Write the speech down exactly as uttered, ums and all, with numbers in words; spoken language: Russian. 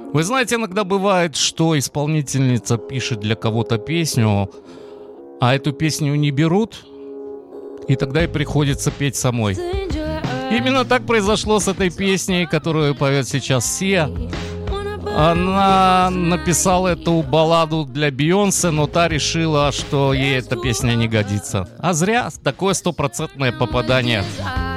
Вы знаете, иногда бывает, что исполнительница пишет для кого-то песню, а эту песню не берут, и тогда и приходится петь самой. Именно так произошло с этой песней, которую поет сейчас Сиа. Она написала эту балладу для Бейонсе, но та решила, что ей эта песня не годится. А зря, такое стопроцентное попадание.